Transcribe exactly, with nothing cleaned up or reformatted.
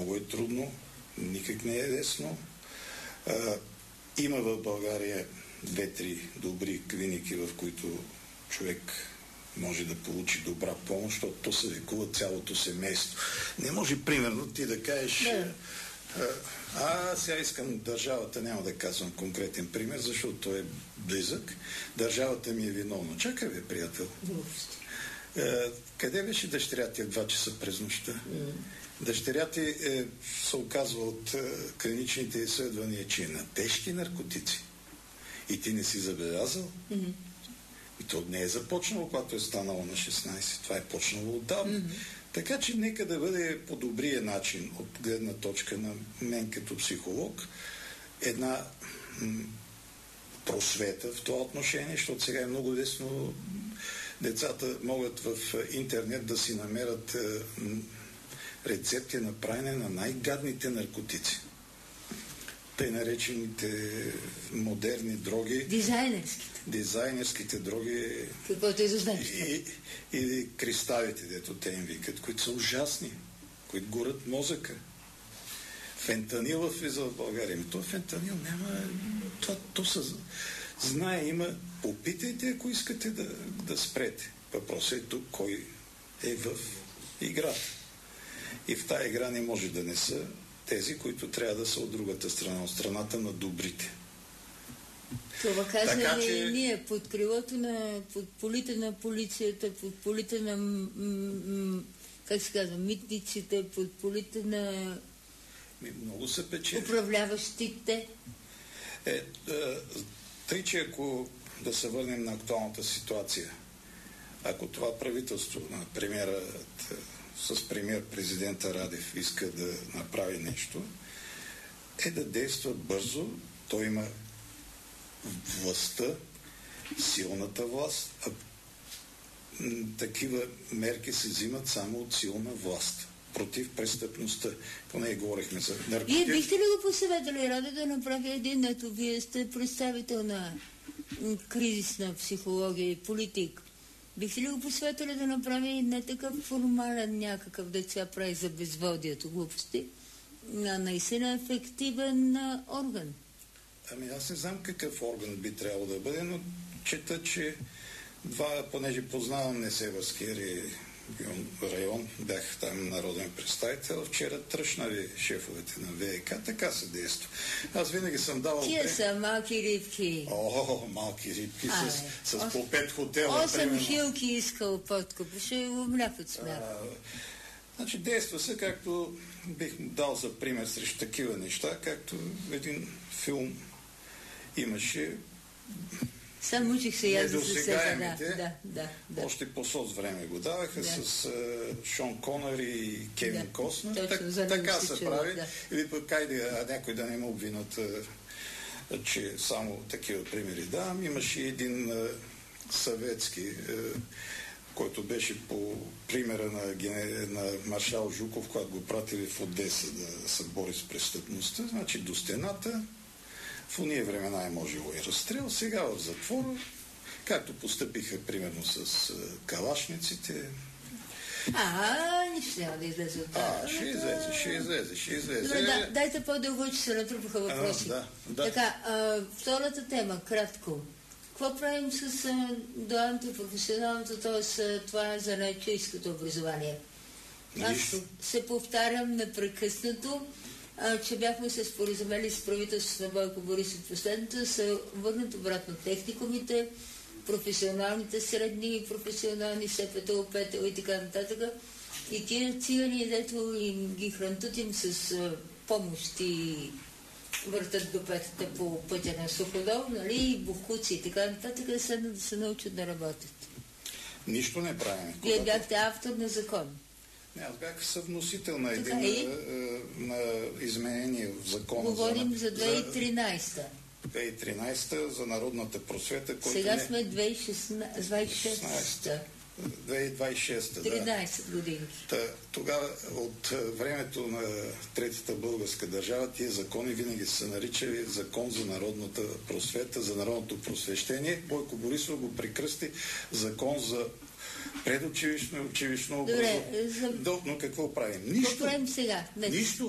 Много е трудно, никак не е лесно. А, има в България две-три добри клиники, в които човек може да получи добра помощ, защото то се лекува цялото семейство. Не може, примерно, ти да кажеш... Не. А, сега искам държавата, няма да казвам конкретен пример, защото той е близък. Държавата ми е виновна. Чакай, бе, приятел. А, къде беше дъщеря ти в два часа през нощта? Mm. Дъщеря ти е, се оказва от е, клиничните изследвания, че е на тежки наркотици. И ти не си забелязал? Mm-hmm. И то не е започнало, когато е станало на шестнайсет. Това е почнало отдавна. Mm-hmm. Така че нека да бъде по добрия начин, от гледна точка на мен като психолог, една м- просвета в това отношение, защото сега е много лесно. Децата могат в интернет да си намерят е, рецепти на правене на най-гадните наркотици. Тъй наречените модерни дроги. Дизайнерските. Дизайнерските дроги. Каквото е за и, и кристалите, дето те им викат, които са ужасни, които горят мозъка. Фентанил влиза в България. Ами то фентанил няма... Това, то са... Знае, има... Попитайте, ако искате да, да спрете. Въпросът е тук, кой е в играта. И в тая игра не може да не са тези, които трябва да са от другата страна, от страната на добрите. Това каза ли че... ние под крилото на, под полите на полицията, под полите на м- м- как се казва, митниците, под полите на много са печели. Управляващите. Е, е, тъй, че ако да се върнем на актуалната ситуация, ако това правителство на премиера с премиер-президента Радев иска да направи нещо, е да действа бързо. Той има властта, силната власт, а такива мерки се взимат само от силна власт против престъпността. Поне говорихме за наркотик. Вие бихте ли го посъветвали, Раде, да направи един, ето вие сте представител на кризисна психология и политик. Бихте ли го посъветвали да направи не такъв формален някакъв деца прави за безводието глупости, а наистина ефективен орган? Ами аз не знам какъв орган би трябвало да бъде, но чета, че два, понеже познавам Несебърския район, бях там народен представител, вчера тръщнали шефовете на ВЕК, така се действа. Аз винаги съм давал... Тия са малки рибки. О, малки рибки а, с, с по пет хотела. Осем хилки искал подкуп, ще умлякат смях. Значи действа се, както бих дал за пример срещу такива неща, както един филм имаше. Сам учих се я за недосегаемите, да, да, да. Още по соц време го даваха, да. С uh, Шон Конър и Кевин да, Костнер. Так, така се чува, прави. Да. Или пък кайде, а някой да не му обвинат, uh, че само такива примери давам. Имаше един uh, съветски, uh, който беше по примера на, на маршал Жуков, когато го пратили в Одеса да се бори с престъпността. Значи до стената. В уния времена е можело и разстрел. Сега в затвора, както постъпиха примерно с uh, калашниците. А, нищо няма да излезе от това. А, ще излезе, ще излезе, ще излезе. Добре, да, дайте по-дълго, че се натрупаха въпроси. А, да, да. Така, а, втората тема, кратко. Какво правим с а, дуалното професионалното, т.е. това за научейското образование? Аз се повтарям непрекъснато, а, че бяхме се споразумели с правителството на Бойко Борисов последното, да се върнат обратно техникумите, професионалните средни, професионални СПТО, ПТО и така нататък. И тия цигани, дето им ги хрантутим с а, помощ и въртат до петата по пътя на Суходол, нали, и бухуци и така нататък, да седнат да се научат да работят. Нищо не правим. Вие бяхте автор на закон. Не, аз бях съвносител на един е? на изменение в закона. Говорим за две хиляди и тринайсета. две хиляди и тринайсета за народната просвета. Сега не... сме две хиляди и шестнайсета. две хиляди двадесет и шеста, тринайсет да. години. Та, тогава, от времето на Третата българска държава, тия закони винаги са наричали закон за народната просвета, за народното просвещение. Бойко Борисов го прекръсти закон за предучилищно и училищно образование. Добре, за... Но какво правим? Нищо. Какво правим сега? Нищо.